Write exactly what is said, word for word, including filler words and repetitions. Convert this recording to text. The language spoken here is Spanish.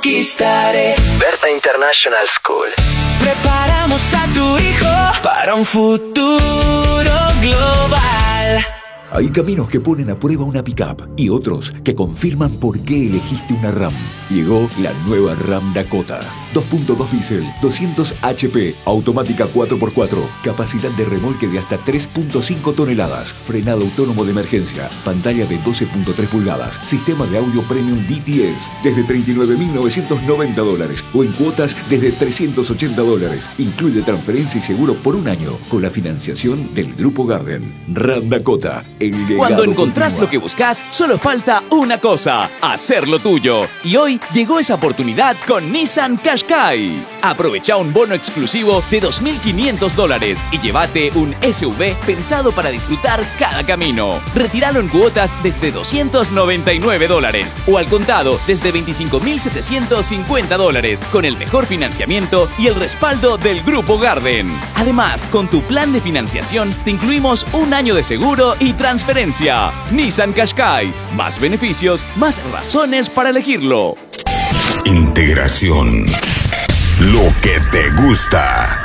conquistaré. Berta International School. Preparamos a tu hijo para un futuro global. Hay caminos que ponen a prueba una pick-up y otros que confirman por qué elegiste una RAM. Llegó la nueva RAM Dakota. dos punto dos diésel, doscientos hache pe, automática cuatro por cuatro, capacidad de remolque de hasta tres punto cinco toneladas, frenado autónomo de emergencia, pantalla de doce punto tres pulgadas, sistema de audio premium D T S, desde treinta y nueve mil novecientos noventa dólares o en cuotas desde trescientos ochenta dólares. Incluye transferencia y seguro por un año con la financiación del Grupo Garden. RAM Dakota. Cuando encontrás lo que buscas, solo falta una cosa: hacerlo tuyo. Y hoy llegó esa oportunidad con Nissan Qashqai. Aprovecha un bono exclusivo de dos mil quinientos dólares y llévate un ese uve pensado para disfrutar cada camino. Retíralo en cuotas desde doscientos noventa y nueve dólares o al contado desde veinticinco mil setecientos cincuenta dólares con el mejor financiamiento y el respaldo del Grupo Garden. Además, con tu plan de financiación te incluimos un año de seguro y transferencia. Nissan Qashqai. Más beneficios, más razones para elegirlo. Integración. Lo que te gusta.